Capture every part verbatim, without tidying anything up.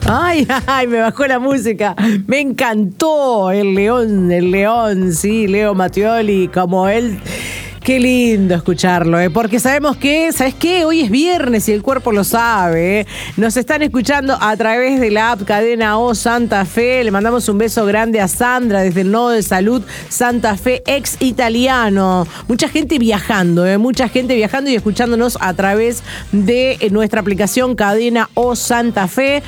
Ay, ay, me bajó la música. Me encantó el león, el león, sí, Leo Mattioli, como él. Qué lindo escucharlo, ¿eh? Porque sabemos que, ¿sabes qué? Hoy es viernes y el cuerpo lo sabe, ¿eh? Nos están escuchando a través de la app Cadena O Santa Fe. Le mandamos un beso grande a Sandra desde el Nodo de Salud Santa Fe, ex italiano. Mucha gente viajando, ¿eh? Mucha gente viajando y escuchándonos a través de nuestra aplicación Cadena O Santa Fe.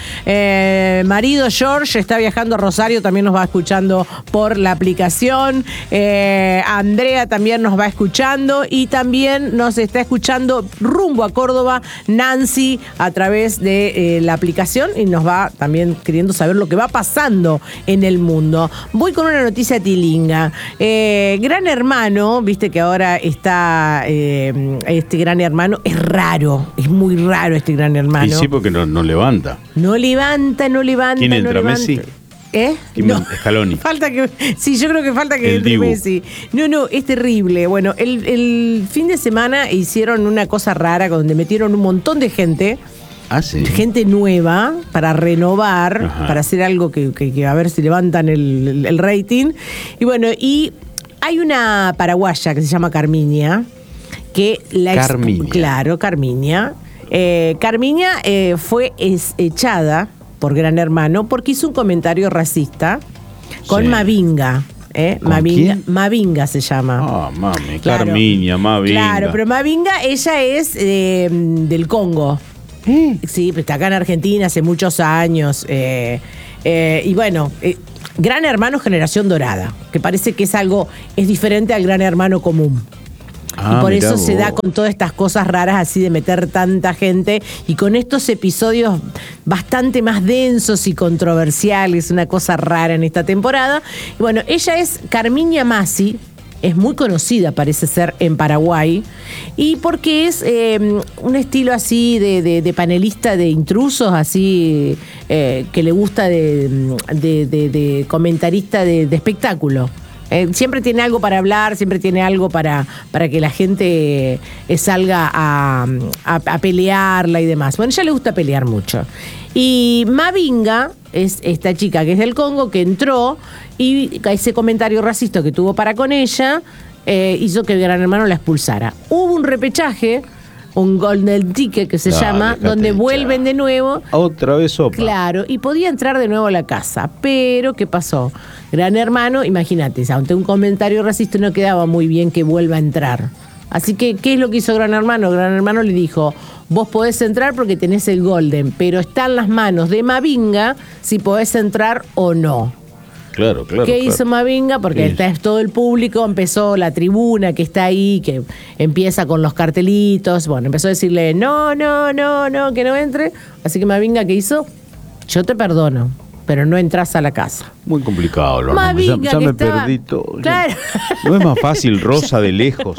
Eh, marido George está viajando a Rosario, también nos va escuchando por la aplicación. Eh, Andrea también nos va escuchando. Y también nos está escuchando rumbo a Córdoba Nancy a través de eh, la aplicación y nos va también queriendo saber lo que va pasando en el mundo. Voy con una noticia tilinga. Eh, Gran Hermano, viste que ahora está eh, este Gran Hermano, es raro, es muy raro este Gran Hermano. Y sí, porque no, no levanta. No levanta, no levanta. ¿Quién entra, no levanta. Messi? ¿Eh? No. Scaloni. Falta que, sí, yo creo que falta que el entre Dibu. Messi. No, no, es terrible. Bueno, el, el fin de semana hicieron una cosa rara donde metieron un montón de gente. Ah, sí. Gente nueva para renovar, Ajá. para hacer algo que, que, que a ver si levantan el, el, el rating. Y bueno, y hay una paraguaya que se llama Carmiña, que la Carmiña. Ex, claro, Carmiña. Eh, Carmiña eh, fue es, echada por Gran Hermano porque hizo un comentario racista con sí. Mavinga. ¿eh? ¿Con Mavinga, quién? Mavinga se llama. Ah, mami, claro. Carmiña, Mavinga. Claro, pero Mavinga, ella es eh, del Congo. ¿Eh? Sí, está acá en Argentina hace muchos años. Eh, eh, y bueno, eh, Gran Hermano Generación Dorada, que parece que es algo, es diferente al Gran Hermano común. Ah, y por eso vos. se da con todas estas cosas raras así de meter tanta gente y con estos episodios bastante más densos y controversiales, una cosa rara en esta temporada. Y bueno, ella es Carmiña Massi, es muy conocida, parece ser, en Paraguay, y porque es eh, un estilo así de, de, de panelista de intrusos, así eh, que le gusta de, de, de, de comentarista de, de espectáculo. Eh, siempre tiene algo para hablar, siempre tiene algo para, para que la gente eh, salga a, a, a pelearla y demás. Bueno, a ella le gusta pelear mucho. Y Mavinga es esta chica que es del Congo, que entró y ese comentario racista que tuvo para con ella eh, hizo que el Gran Hermano la expulsara. Hubo un repechaje, un golden ticket que se Dale, llama, donde vuelven de nuevo. Otra vez sopa. Claro, y podía entrar de nuevo a la casa. Pero, ¿qué pasó? Gran Hermano, imagínate, ante un comentario racista no quedaba muy bien que vuelva a entrar. Así que, ¿qué es lo que hizo Gran Hermano? Gran Hermano le dijo, vos podés entrar porque tenés el golden, pero está en las manos de Mavinga si podés entrar o no. Claro, claro. ¿Qué claro. hizo Mavinga? Porque Sí. está es todo el público, empezó la tribuna que está ahí, que empieza con los cartelitos. Bueno, empezó a decirle, no, no, no, no, que no entre. Así que Mavinga, ¿qué hizo? Yo te perdono, pero no entras a la casa. Muy complicado, lo Mavinga, ya, ya que me estaba... perdí todo. Claro. ¿No es más fácil Rosa de lejos?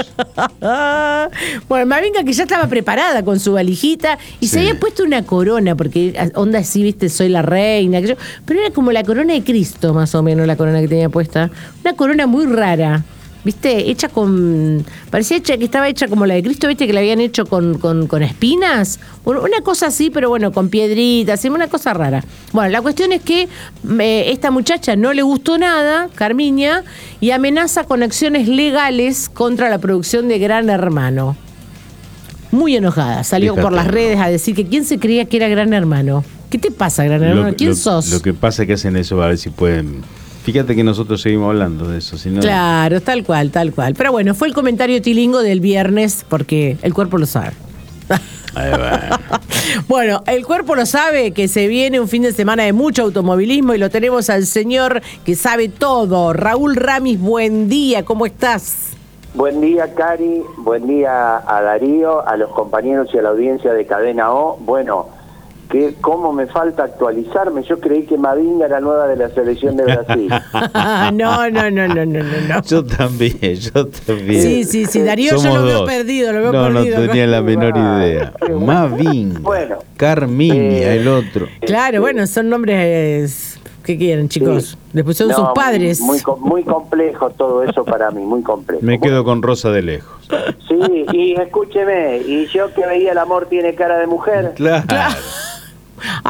Bueno, Mavinga que ya estaba preparada con su valijita y Sí. se había puesto una corona, porque onda así, viste, soy la reina, que yo, pero era como la corona de Cristo, más o menos, la corona que tenía puesta. Una corona muy rara, viste, hecha con... Parecía hecha, que estaba hecha como la de Cristo, viste, que la habían hecho con, con, con espinas. Bueno, una cosa así, pero bueno, con piedritas, una cosa rara. Bueno, la cuestión es que eh, esta muchacha no le gustó nada, Carmiña, y amenaza con acciones legales contra la producción de Gran Hermano. Muy enojada, salió Fíjate, por las ¿no? redes a decir que quién se creía que era Gran Hermano. ¿Qué te pasa, Gran Hermano? Lo- ¿Quién lo- sos? Lo que pasa es que hacen eso para ver si pueden... Fíjate que nosotros seguimos hablando de eso, si no... Claro, tal cual, tal cual. Pero bueno, fue el comentario tilingo del viernes porque el cuerpo lo sabe. Ahí va. Bueno, el cuerpo lo sabe que se viene un fin de semana de mucho automovilismo y lo tenemos al señor que sabe todo. Raúl Ramis, buen día, ¿cómo estás? Buen día, Cari, buen día a Darío, a los compañeros y a la audiencia de Cadena O. Bueno, que cómo me falta actualizarme, yo creí que Mavinga era nueva de la selección de Brasil. no, no, no, no, no, no, no. Yo también, yo también. Sí, sí, sí, Darío Somos yo lo veo dos. perdido, lo veo no, perdido. No tenía la menor idea. Mavinga, Bueno, Carmiña, eh, el otro. Claro, bueno, son nombres... ¿Qué quieren, chicos? Sí. Les pusieron No, sus padres. Muy, co- muy complejo todo eso para mí, muy complejo. Me quedo con Rosa de lejos. Sí, y escúcheme, y yo que veía El amor tiene cara de mujer. Claro.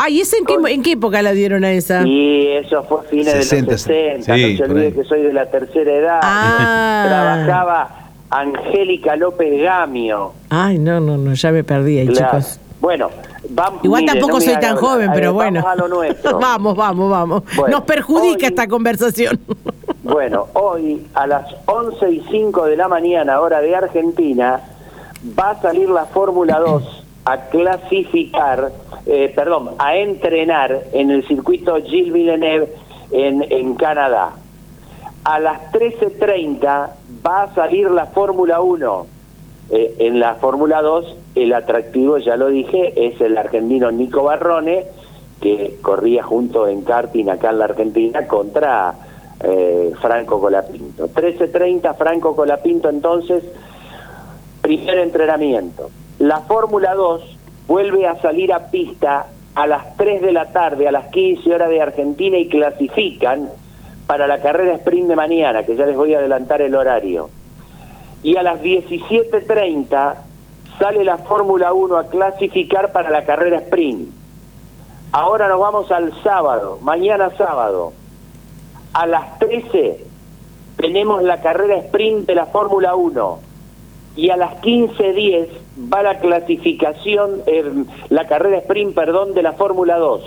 Ay, ¿esa en qué, en qué época la dieron a esa? Y eso fue fines sesenta, de los sesenta, sí, no se por olvide ahí. que soy de la tercera edad. Ah. Trabajaba Angélica López Gamio. Ay, no, no, no, ya me perdí ahí, Claro. chicos. Bueno, vamos. Igual mire, tampoco no me soy haga tan hablar. joven, A pero ver, bueno. Vamos a lo nuestro. vamos, vamos, vamos. Bueno, Nos perjudica hoy- esta conversación. Bueno, hoy a las once y cinco de la mañana, hora de Argentina, va a salir la Fórmula dos a clasificar, eh, perdón, a entrenar en el circuito Gilles Villeneuve en, en Canadá. A las trece treinta va a salir la Fórmula uno. Eh, en la Fórmula dos, el atractivo, ya lo dije, es el argentino Nico Barrone, que corría junto en karting acá en la Argentina contra eh, Franco Colapinto. trece treinta, Franco Colapinto, entonces, primer entrenamiento. La Fórmula dos vuelve a salir a pista a las tres de la tarde, a las quince horas de Argentina, y clasifican para la carrera sprint de mañana, que ya les voy a adelantar el horario. Y a las diecisiete treinta sale la Fórmula uno a clasificar para la carrera sprint. Ahora nos vamos al sábado, mañana sábado. A las trece tenemos la carrera sprint de la Fórmula uno. Y a las quince diez va la clasificación, eh, la carrera sprint, perdón, de la Fórmula dos.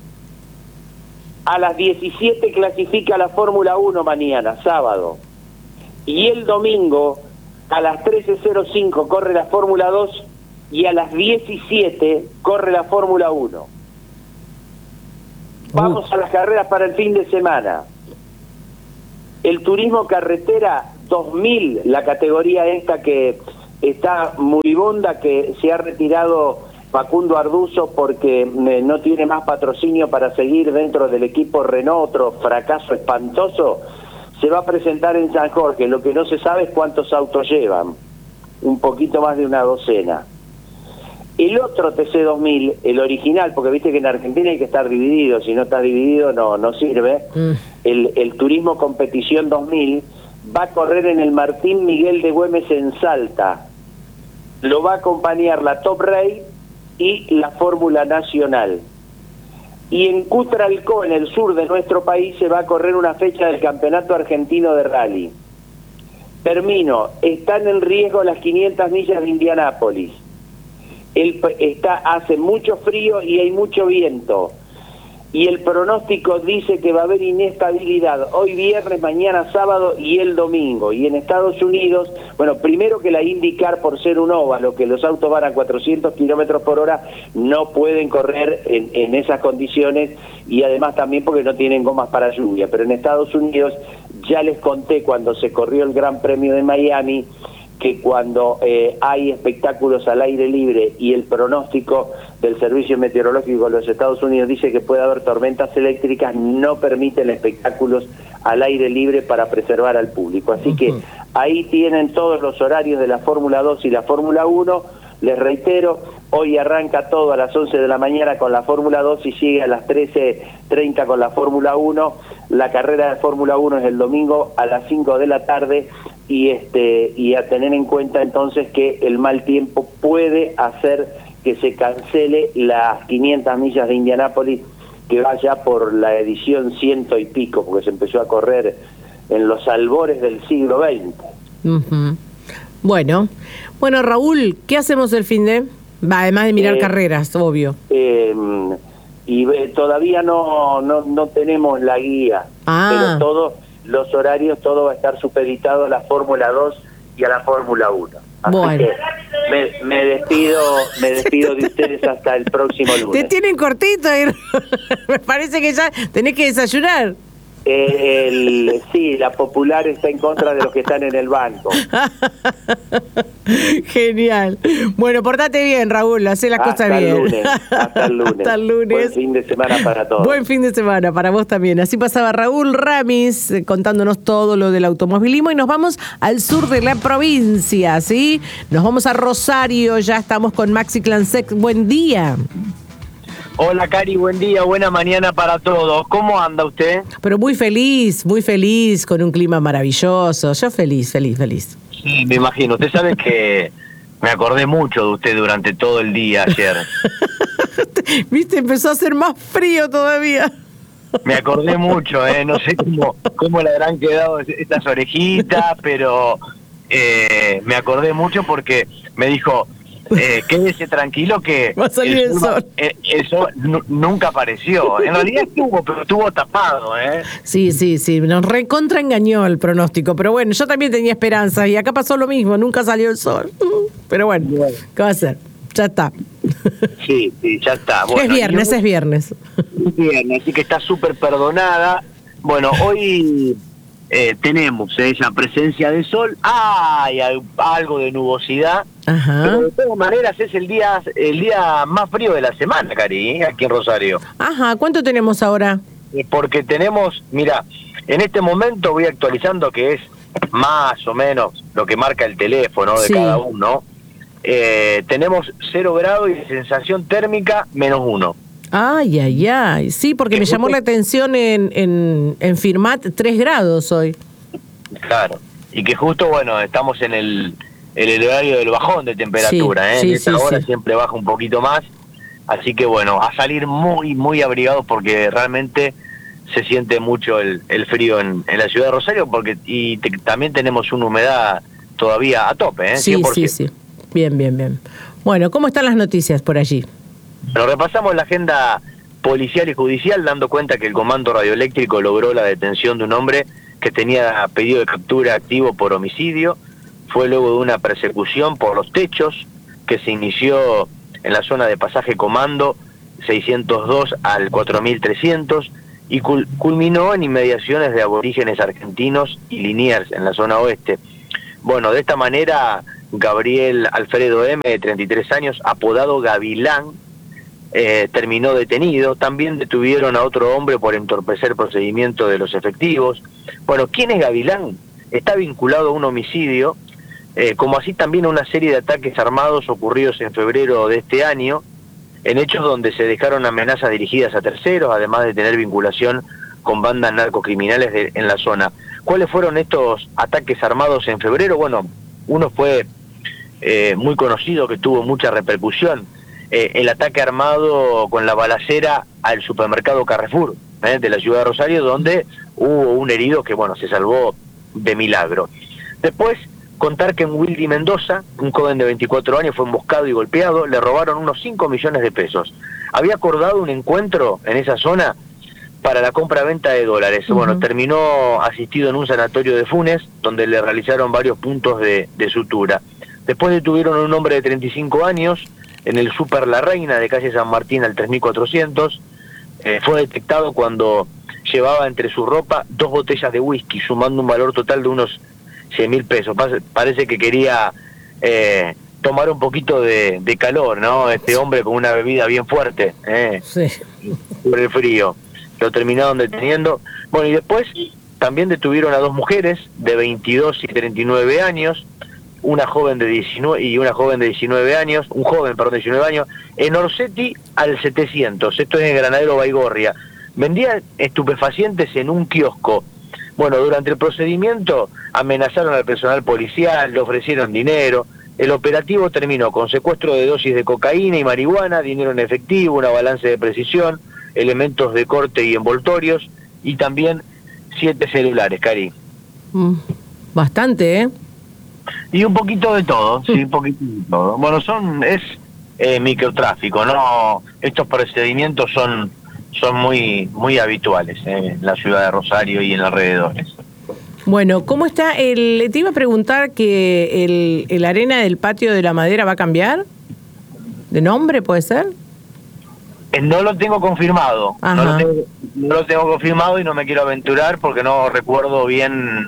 A las diecisiete clasifica la Fórmula uno mañana, sábado. Y el domingo, a las trece cero cinco corre la Fórmula dos y a las diecisiete corre la Fórmula uno. Vamos a las carreras para el fin de semana. El turismo carretera dos mil, la categoría esta que está moribunda, que se ha retirado Facundo Arduzo porque eh, no tiene más patrocinio para seguir dentro del equipo Renault, otro fracaso espantoso, se va a presentar en San Jorge. Lo que no se sabe es cuántos autos llevan, un poquito más de una docena. El otro T C dos mil, el original, porque viste que en Argentina hay que estar dividido, si no está dividido no, no sirve, mm. el, el Turismo Competición dos mil va a correr en el Martín Miguel de Güemes en Salta. Lo va a acompañar la Top Race y la Fórmula Nacional. Y en Cutralcó, en el sur de nuestro país, se va a correr una fecha del Campeonato Argentino de Rally. Termino, están en riesgo las quinientas millas de Indianápolis. El, está, hace mucho frío y hay mucho viento. Y el pronóstico dice que va a haber inestabilidad hoy viernes, mañana sábado y el domingo. Y en Estados Unidos, bueno, primero que la IndyCar, por ser un óvalo, que los autos van a cuatrocientos kilómetros por hora, no pueden correr en, en esas condiciones, y además también porque no tienen gomas para lluvia. Pero en Estados Unidos, ya les conté cuando se corrió el Gran Premio de Miami, que cuando eh, hay espectáculos al aire libre y el pronóstico del Servicio Meteorológico de los Estados Unidos dice que puede haber tormentas eléctricas, no permiten espectáculos al aire libre para preservar al público. Así uh-huh. que ahí tienen todos los horarios de la Fórmula dos y la Fórmula uno. Les reitero, hoy arranca todo a las once de la mañana con la Fórmula dos y sigue a las trece treinta con la Fórmula uno. La carrera de Fórmula uno es el domingo a las cinco de la tarde. Y este y a tener en cuenta entonces que el mal tiempo puede hacer que se cancele las quinientas millas de Indianápolis, que vaya por la edición ciento y pico, porque se empezó a correr en los albores del siglo veinte. Uh-huh. Bueno, bueno Raúl, ¿qué hacemos el fin de? Va, además de mirar eh, carreras, obvio. Eh, y eh, todavía no, no no tenemos la guía, ah. pero todo los horarios, todo va a estar supeditado a la Fórmula dos y a la Fórmula uno. Así bueno. que me, me despido me despido de ustedes hasta el próximo lunes. Te tienen cortito y me parece que ya tenés que desayunar. Eh, el, sí, la Popular está en contra de los que están en el banco. Genial. Bueno, portate bien, Raúl, hacé las hasta cosas bien. Lunes, hasta el lunes. Hasta el lunes. Buen fin de semana para todos. Buen fin de semana para vos también. Así pasaba Raúl Ramis eh, contándonos todo lo del automovilismo, y nos vamos al sur de la provincia, ¿sí? Nos vamos a Rosario, ya estamos con Maxi Clansec. Buen día. Hola, Cari, buen día, buena mañana para todos. ¿Cómo anda usted? Pero muy feliz, muy feliz, con un clima maravilloso. Yo feliz, feliz, feliz. Sí, me imagino. Usted sabe que me acordé mucho de usted durante todo el día ayer. Viste, empezó a hacer más frío todavía. Me acordé mucho, ¿eh? No sé cómo, cómo le habrán quedado estas orejitas, pero eh, me acordé mucho porque me dijo, eh, quédese tranquilo que va a salir el sol. El, el sol n- nunca apareció. En realidad estuvo, pero estuvo tapado, ¿eh? Sí, sí, sí, nos recontraengañó el pronóstico, pero bueno, yo también tenía esperanzas y acá pasó lo mismo, nunca salió el sol. Pero bueno, ¿qué va a hacer? Ya está. Sí, sí, ya está. Bueno, es viernes, yo, es viernes. Es viernes, así que está súper perdonada. Bueno, hoy eh, tenemos esa presencia de sol. Hay algo de nubosidad. Ajá. Pero de todas maneras es el día el día más frío de la semana, Cari, ¿eh? Aquí en Rosario. Ajá, ¿cuánto tenemos ahora? Porque tenemos, mira, en este momento voy actualizando que es más o menos lo que marca el teléfono de sí. cada uno. Eh, tenemos cero grados y sensación térmica menos uno. Ay, ay, ay. Sí, porque me llamó la atención en, en, en Firmat tres grados hoy. Claro. Y que justo, bueno, estamos en el, en el horario del bajón de temperatura, sí, ¿eh? Sí, en esta sí, hora sí. siempre baja un poquito más. Así que, bueno, a salir muy, muy abrigados porque realmente se siente mucho el, el frío en, en la ciudad de Rosario porque y te, también tenemos una humedad todavía a tope, ¿eh? Sí, cien por ciento. sí, sí. Bien, bien, bien. Bueno, ¿cómo están las noticias por allí? Pero repasamos la agenda policial y judicial dando cuenta que el Comando Radioeléctrico logró la detención de un hombre que tenía pedido de captura activo por homicidio. Fue luego de una persecución por los techos que se inició en la zona de pasaje Comando seiscientos dos al cuatro mil trescientos y cul- culminó en inmediaciones de aborígenes argentinos y Liniers en la zona oeste. Bueno, de esta manera Gabriel Alfredo M, de treinta y tres años, apodado Gavilán, eh, terminó detenido. También detuvieron a otro hombre por entorpecer el procedimiento de los efectivos. Bueno, ¿quién es Gavilán? Está vinculado a un homicidio, eh, como así también a una serie de ataques armados ocurridos en febrero de este año, en hechos donde se dejaron amenazas dirigidas a terceros, además de tener vinculación con bandas narcocriminales de, en la zona. ¿Cuáles fueron estos ataques armados en febrero? Bueno, uno fue eh, muy conocido, que tuvo mucha repercusión, eh, el ataque armado con la balacera al supermercado Carrefour, eh, de la ciudad de Rosario, donde hubo un herido que, bueno, se salvó de milagro. Después, contar que en Wildy Mendoza, un joven de veinticuatro años, fue emboscado y golpeado, le robaron unos cinco millones de pesos. Había acordado un encuentro en esa zona para la compra-venta de dólares. Uh-huh. Bueno, terminó asistido en un sanatorio de Funes, donde le realizaron varios puntos de, de sutura. Después detuvieron a un hombre de treinta y cinco años en el Super La Reina de calle San Martín al tres mil cuatrocientos. Eh, fue detectado cuando llevaba entre su ropa dos botellas de whisky, sumando un valor total de unos cien mil pesos. Parece que quería eh, tomar un poquito de, de calor, ¿no? Este hombre con una bebida bien fuerte, ¿eh? Sí. Por el frío. Lo terminaron deteniendo. Bueno, y después también detuvieron a dos mujeres de veintidós y treinta y nueve años, una joven de diecinueve y una joven de diecinueve años, un joven, perdón, de diecinueve años, en Orsetti al setecientos, esto es en Granadero Baigorria. Vendían estupefacientes en un kiosco. Bueno, durante el procedimiento amenazaron al personal policial, le ofrecieron dinero. El operativo terminó con secuestro de dosis de cocaína y marihuana, dinero en efectivo, una balanza de precisión, elementos de corte y envoltorios, y también siete celulares, Cari. Mm, bastante, ¿eh? Y un poquito de todo, sí, un poquito de todo. Bueno, son es eh, microtráfico, ¿no? Estos procedimientos son son muy muy habituales eh, en la ciudad de Rosario y en alrededores. Bueno, ¿cómo está el...? Te iba a preguntar que el, el arena del patio de la madera va a cambiar. ¿De nombre puede ser? Eh, no lo tengo confirmado. No lo tengo, no lo tengo confirmado y no me quiero aventurar porque no recuerdo bien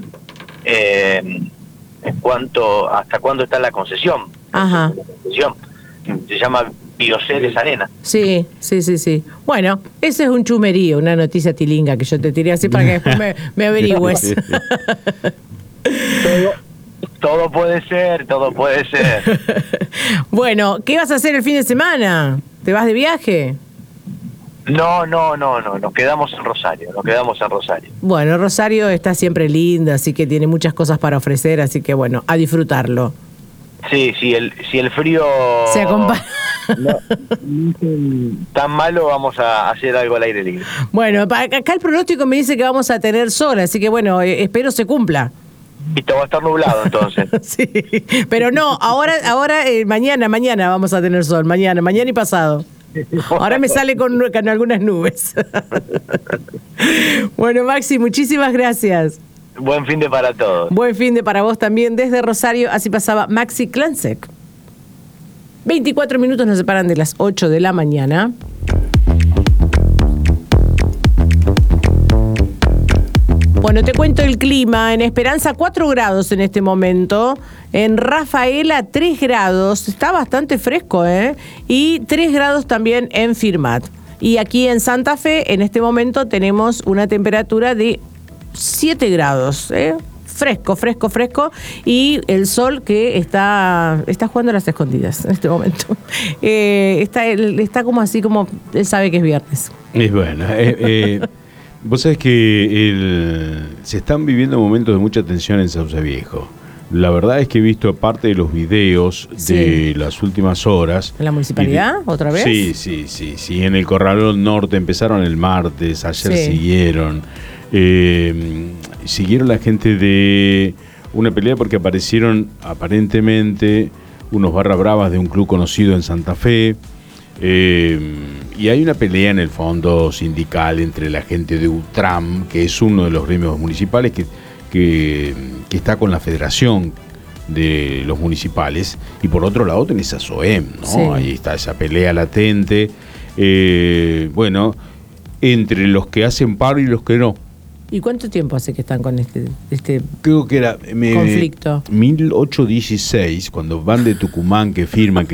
eh, en cuánto, hasta cuándo está la concesión. Ajá. La concesión. Se llama Bioceres Arena. Sí, sí, sí, sí. Bueno, ese es un chumerío, una noticia tilinga que yo te tiré así para que después me, me averigües. todo, todo puede ser, todo puede ser. Bueno, ¿qué vas a hacer el fin de semana? ¿Te vas de viaje? No, no, no, no, nos quedamos en Rosario, nos quedamos en Rosario. Bueno, Rosario está siempre linda, así que tiene muchas cosas para ofrecer, así que bueno, a disfrutarlo. Sí, sí, el, si el frío... Se acompaña. No, tan malo, vamos a hacer algo al aire libre. Bueno, pa- acá el pronóstico me dice que vamos a tener sol, así que bueno, eh, espero se cumpla. Y te va a estar nublado entonces. Sí, pero no, ahora, ahora eh, mañana, mañana vamos a tener sol, mañana, mañana y pasado. Ahora me sale con, con algunas nubes. Bueno, Maxi, muchísimas gracias. Buen fin de para todos. Buen fin de para vos también. Desde Rosario, así pasaba Maxi Klansek. veinticuatro minutos nos separan de las ocho de la mañana. Bueno, te cuento el clima. En Esperanza, cuatro grados en este momento. En Rafaela, tres grados. Está bastante fresco, ¿eh? Y tres grados también en Firmat. Y aquí en Santa Fe, en este momento, tenemos una temperatura de siete grados, ¿eh? Fresco, fresco, fresco. Y el sol que está, está jugando a las escondidas en este momento. Eh, está, está como así, como él sabe que es viernes. Es bueno. Eh, eh, vos sabés que el, se están viviendo momentos de mucha tensión en Sauce Viejo. La verdad es que he visto parte de los videos Sí. de las últimas horas. ¿En la municipalidad? Y de- ¿Otra vez? Sí, sí, sí, sí. En el Corralón Norte empezaron el martes, ayer Sí. siguieron. Eh, siguieron la gente de una pelea porque aparecieron aparentemente unos barra bravas de un club conocido en Santa Fe. Eh, y hay una pelea en el fondo sindical entre la gente de UTRAM, que es uno de los gremios municipales que, que, que está con la federación de los municipales, y por otro lado tenés a SOEM, ¿no? Sí. Ahí está esa pelea latente, eh, bueno, entre los que hacen paro y los que no. ¿Y cuánto tiempo hace que están con este, este Creo que era me- conflicto? mil ochocientos dieciséis, cuando van de Tucumán, que firman, que